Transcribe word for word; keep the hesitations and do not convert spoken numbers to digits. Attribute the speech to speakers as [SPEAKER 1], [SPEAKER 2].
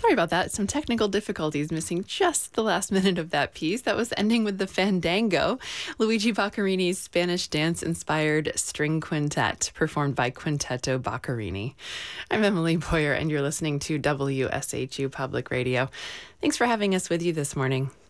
[SPEAKER 1] Sorry about that. Some technical difficulties, missing just the last minute of that piece. That was ending with the Fandango, Luigi Boccarini's Spanish dance-inspired string quintet, performed by Quintetto Boccarini. I'm Emily Boyer, and you're listening to W S H U Public Radio. Thanks for having us with you this morning.